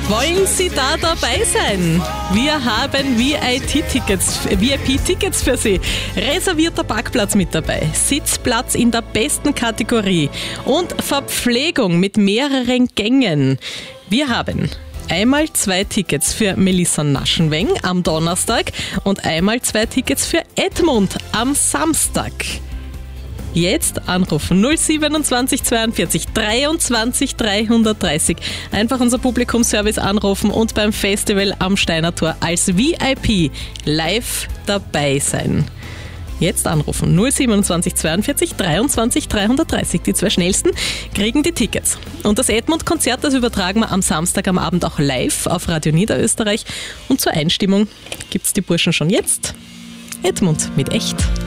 Wollen Sie da dabei sein? Wir haben VIP-Tickets für Sie. Reservierter Parkplatz mit dabei, Sitzplatz in der besten Kategorie und Verpflegung mit mehreren Gängen. Wir haben einmal 2 Tickets für Melissa Naschenweng am Donnerstag und einmal 2 Tickets für Edmund am Samstag. Jetzt anrufen 027 42 23 330. Einfach unser Publikumsservice anrufen und beim Festival am Steiner Tor als VIP live dabei sein. Jetzt anrufen 027 42 23 330. Die 2 schnellsten kriegen die Tickets. Und das Edmund-Konzert, das übertragen wir am Samstag am Abend auch live auf Radio Niederösterreich. Und zur Einstimmung gibt's die Burschen schon jetzt. Edmund mit Echt.